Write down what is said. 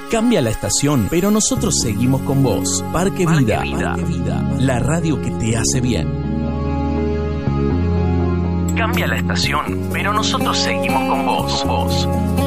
Cambia la estación, pero nosotros seguimos con vos. Parque Vida, la radio que te hace bien. Cambia la estación, pero nosotros seguimos con vos.